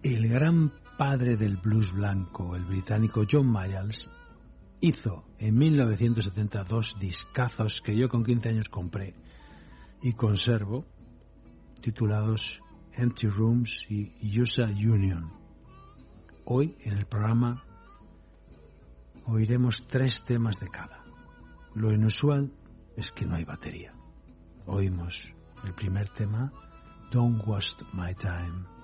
El gran padre del blues blanco, el británico John Mayall, hizo en 1970 2 discazos que yo con 15 años compré y conservo, titulados Empty Rooms y USA Union. Hoy en el programa oiremos 3 temas de cada. Lo inusual es que no hay batería. Oímos el primer tema, Don't Waste My Time.